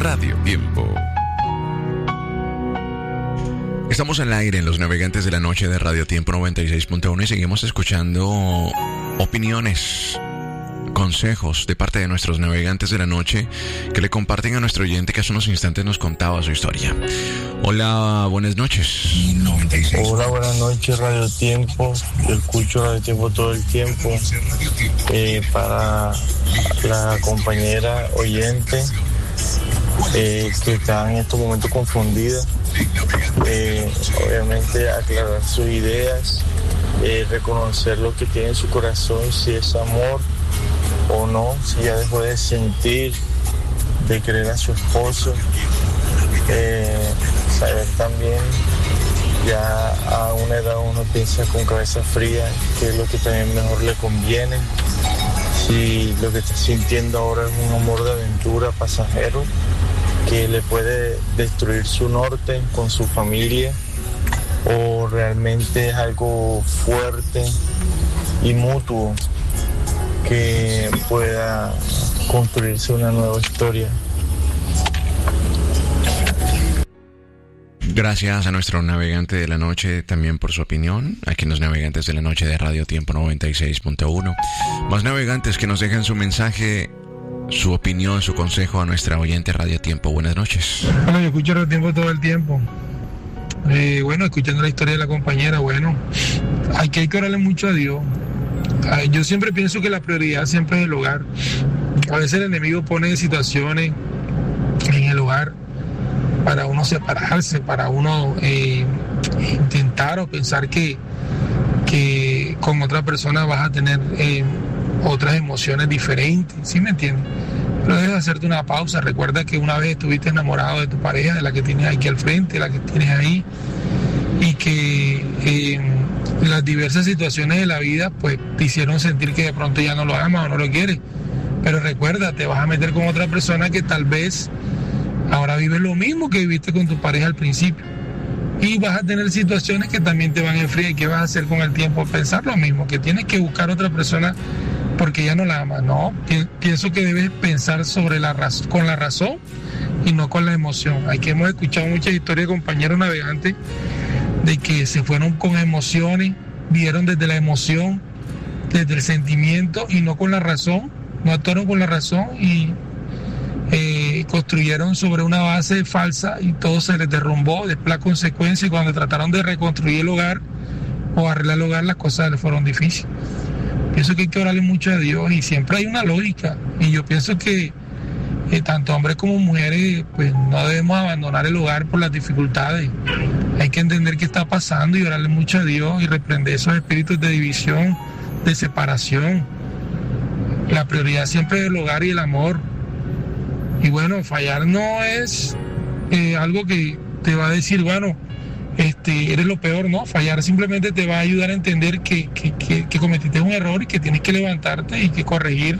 Radio Tiempo. Estamos al aire en los Navegantes de la Noche de Radio Tiempo 96.1 y seguimos escuchando opiniones, consejos de parte de nuestros navegantes de la noche que le comparten a nuestro oyente que hace unos instantes nos contaba su historia. Hola, buenas noches. Hola, buenas noches, Radio Tiempo. Yo escucho Radio Tiempo todo el tiempo. Para la compañera oyente que está en estos momentos confundida, obviamente aclarar sus ideas, reconocer lo que tiene en su corazón, si es amor o no, si ya dejó de sentir, de querer a su esposo, saber también, ya a una edad uno piensa con cabeza fría qué es lo que también mejor le conviene, si lo que está sintiendo ahora es un amor de aventura pasajero que le puede destruir su norte con su familia, o realmente es algo fuerte y mutuo que pueda construirse una nueva historia. Gracias a nuestro navegante de la noche también por su opinión, aquí en los Navegantes de la Noche de Radio Tiempo 96.1. Más navegantes que nos dejan su mensaje, su opinión, su consejo a nuestra oyente Radio Tiempo. Buenas noches. Bueno, yo escucho Radio Tiempo todo el tiempo. Escuchando la historia de la compañera, hay que orarle mucho a Dios. Yo siempre pienso que la prioridad siempre es el hogar. A veces el enemigo pone situaciones en el hogar para uno separarse, para uno intentar o pensar que con otra persona vas a tener otras emociones diferentes, ¿sí me entiendes? Pero debes hacerte una pausa. Recuerda que una vez estuviste enamorado de tu pareja, de la que tienes aquí al frente, de la que tienes ahí, y que las diversas situaciones de la vida pues te hicieron sentir que de pronto ya no lo amas o no lo quieres. Pero recuerda, te vas a meter con otra persona que tal vez ahora vive lo mismo que viviste con tu pareja al principio. Y vas a tener situaciones que también te van a enfriar. ¿Y qué vas a hacer con el tiempo? Pensar lo mismo, que tienes que buscar otra persona porque ya no la amas. No, pienso que debes pensar con la razón y no con la emoción. Hemos escuchado muchas historias de compañeros navegantes de que se fueron con emociones, vieron desde la emoción, desde el sentimiento y no con la razón, no actuaron con la razón y construyeron sobre una base falsa y todo se les derrumbó. Después la consecuencia, cuando trataron de reconstruir el hogar o arreglar el hogar, las cosas les fueron difíciles. Pienso que hay que orarle mucho a Dios y siempre hay una lógica, y yo pienso que tanto hombres como mujeres pues no debemos abandonar el hogar por las dificultades. Hay que entender qué está pasando y orarle mucho a Dios y reprender esos espíritus de división, de separación. La prioridad siempre es el hogar y el amor. Y fallar no es algo que te va a decir, eres lo peor, ¿no? Fallar simplemente te va a ayudar a entender que cometiste un error y que tienes que levantarte y que corregir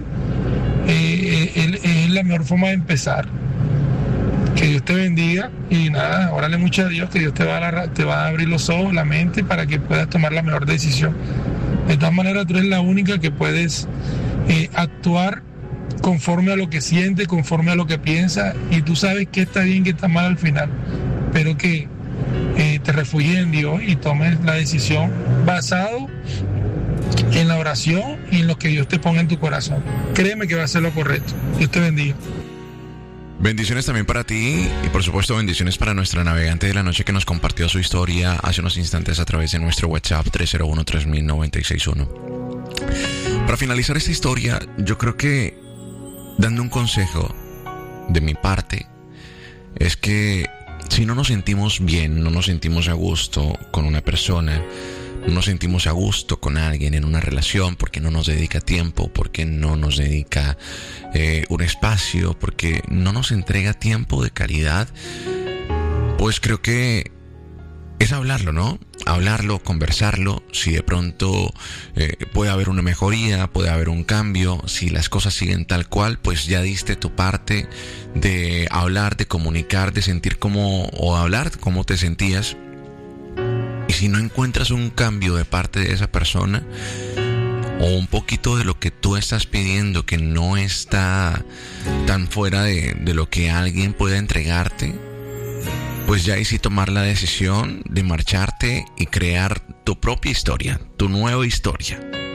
es la mejor forma de empezar. Que Dios te bendiga y nada, órale mucho a Dios, que Dios te va a abrir los ojos, la mente, para que puedas tomar la mejor decisión. De todas maneras, tú eres la única que puedes actuar conforme a lo que sientes, conforme a lo que piensas, y tú sabes qué está bien, qué está mal al final. Pero que te refugies en Dios y tomes la decisión basado en la oración y en lo que Dios te ponga en tu corazón. Créeme que va a ser lo correcto. Dios te bendiga. Bendiciones también para ti y por supuesto bendiciones para nuestra navegante de la noche que nos compartió su historia hace unos instantes a través de nuestro WhatsApp 301-3000-961. Para finalizar esta historia, yo creo que dando un consejo de mi parte es que si no nos sentimos bien, no nos sentimos a gusto con una persona, no nos sentimos a gusto con alguien en una relación porque no nos dedica tiempo, porque no nos dedica un espacio, porque no nos entrega tiempo de calidad, pues creo que es hablarlo, ¿no? Hablarlo, conversarlo. Si de pronto puede haber una mejoría, puede haber un cambio, si las cosas siguen tal cual, pues ya diste tu parte de hablar, de comunicar, de sentir o hablar cómo te sentías. Y si no encuentras un cambio de parte de esa persona, o un poquito de lo que tú estás pidiendo que no está tan fuera de lo que alguien pueda entregarte, pues ya ahí sí tomar la decisión de marcharte y crear tu propia historia, tu nueva historia.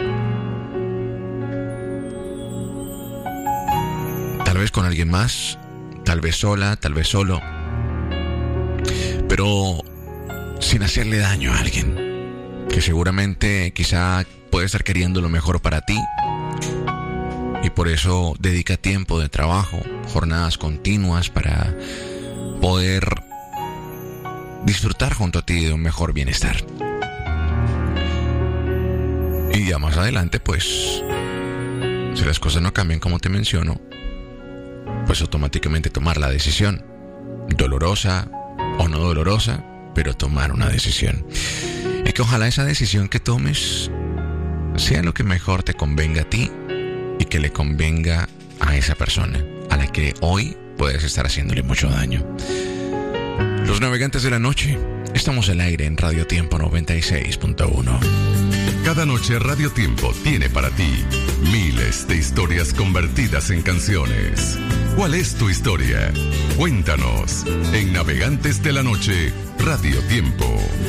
Tal vez con alguien más, tal vez sola, tal vez solo, pero sin hacerle daño a alguien que seguramente quizá puede estar queriendo lo mejor para ti, y por eso dedica tiempo de trabajo, jornadas continuas para poder disfrutar junto a ti de un mejor bienestar. Y ya más adelante, pues, si las cosas no cambian como te menciono, pues automáticamente tomar la decisión, dolorosa o no dolorosa, pero tomar una decisión. Y que ojalá esa decisión que tomes sea lo que mejor te convenga a ti y que le convenga a esa persona a la que hoy puedes estar haciéndole mucho daño. Los navegantes de la noche, estamos al aire en Radio Tiempo 96.1. Cada noche Radio Tiempo tiene para ti miles de historias convertidas en canciones. ¿Cuál es tu historia? Cuéntanos en Navegantes de la Noche, Radio Tiempo.